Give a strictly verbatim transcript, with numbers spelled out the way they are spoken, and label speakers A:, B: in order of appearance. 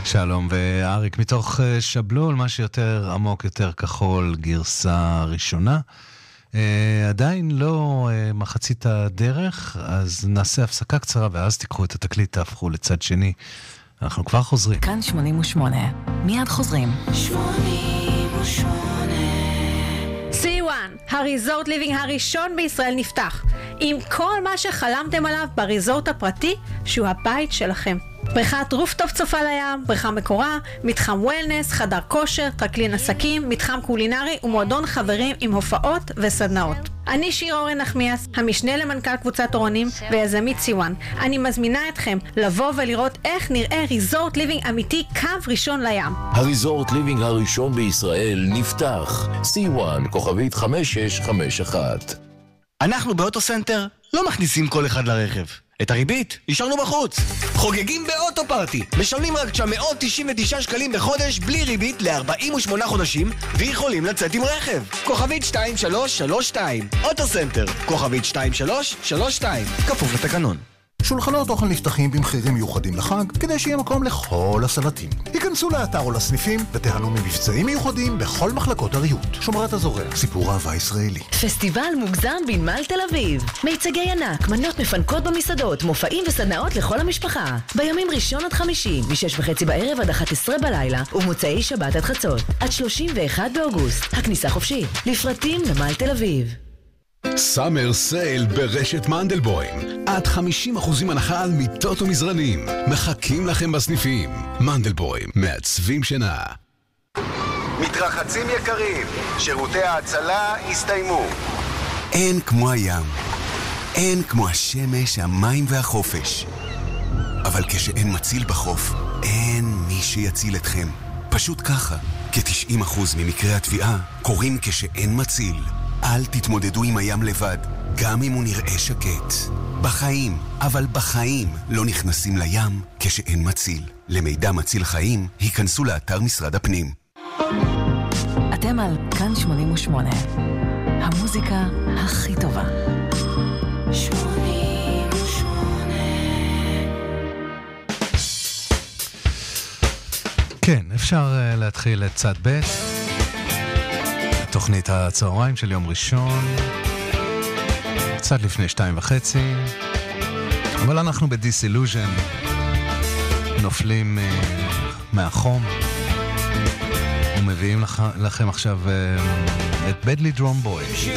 A: שלום ואריק, מתוך שבלול, מה שיותר עמוק, יותר כחול, גרסה ראשונה. עדיין לא מחצית הדרך, אז נעשה הפסקה קצרה ואז תיקחו את התקליט, תהפכו לצד שני. אנחנו כבר חוזרים.
B: כאן שמונים ושמונה, מיד חוזרים.
C: שמונים ושמונה סי וואן, הריזורט ליבינג הראשון בישראל נפתח, עם כל מה שחלמתם עליו בריזורט הפרטי, שהוא הבית שלכם. בריכת רופטופ צופה לים, בריכה מקורה, מתחם וולנס, חדר כושר, טרקלין עסקים, מתחם קולינרי ומועדון חברים עם הופעות וסדנאות. אני שיר אורן נחמיאס, המשנה למנכ"ל קבוצת אורנים ויזמית סי וואן. אני מזמינה אתכם לבוא ולראות איך נראה ריזורט ליבינג אמיתי קו ראשון לים.
D: הריזורט ליבינג הראשון בישראל נפתח. סי וואן, כוכבית חמש שש חמש אחת.
E: אנחנו באוטוסנטר לא מכניסים כל אחד לרכב. את הריבית השארנו בחוץ. חוגגים באוטו פארטי. משלמים רק תשע מאות תשעים ותשעה שקלים בחודש בלי ריבית ל-ארבעים ושמונה חודשים ויכולים לצאת עם רכב. כוכבית שתיים שלוש שלוש שתיים. אוטוסנטר. כוכבית שתיים שלוש שלוש שתיים. כפוף לתקנון.
F: שולחנות אוכל נפתחים במחירים מיוחדים לחג, כדי שיהיה מקום לכל הסלטים. היכנסו לאתר או לסניפים ותיהנו ממבצעים מיוחדים בכל מחלקות הריהוט. שומרת הזורע, סיפור אהבה ישראלי.
B: פסטיבל מוגזם בנמל תל אביב. מיצגי ענק, מנות מפנקות במסעדות, מופעים וסדנאות לכל המשפחה. בימים ראשון עד חמישי, משש וחצי בערב עד אחת עשרה בלילה, ומוצאי שבת עד חצות. עד שלושים ואחד באוגוסט. הכניסה חופשית. לפרטים נמל תל אביב.
G: סאמר סייל ברשת מנדלבוים. עד חמישים אחוזים הנחה על מיטות ומזרנים. מחכים לכם בסניפים. מנדלבוים, מעצבים שינה.
H: מתרחצים יקרים, שירותי ההצלה הסתיימו.
I: אין כמו הים. אין כמו השמש, המים והחופש. אבל כשאין מציל בחוף, אין מי שיציל אתכם. פשוט ככה. כ-תשעים אחוז ממקרי התביעה קורים כשאין מציל. אל תתמודדו עם הים לבד, גם אם הוא נראה שקט. בחיים, אבל בחיים, לא נכנסים לים כשאין מציל. למידע מציל חיים, היכנסו לאתר משרד הפנים.
B: אתם על כאן שמונים ושמונה. המוזיקה הכי טובה.
C: שמונים ושמונה.
A: כן, אפשר uh, להתחיל את צד ב'. תוכנית הצהריים של יום ראשון, קצת לפני שתיים וחצי, אבל אנחנו בדיסילוז'ן, נופלים uh, מהחום, ומביאים לכ- לכם עכשיו uh, את בדלי דרום בוי.